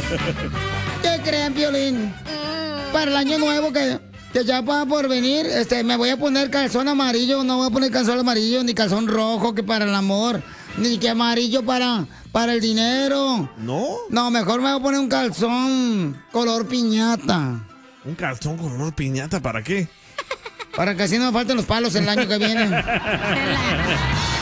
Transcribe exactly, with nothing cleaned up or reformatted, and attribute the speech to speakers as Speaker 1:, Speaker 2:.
Speaker 1: ¿Qué creen, Piolín? Para el año nuevo que, que ya va por venir, este, me voy a poner calzón amarillo. No voy a poner calzón amarillo ni calzón rojo que para el amor. Ni que amarillo para, para el dinero.
Speaker 2: ¿No?
Speaker 1: No, mejor me voy a poner un calzón color piñata.
Speaker 2: ¿Un calzón color piñata para qué?
Speaker 1: Para que así no me falten los palos el año que viene.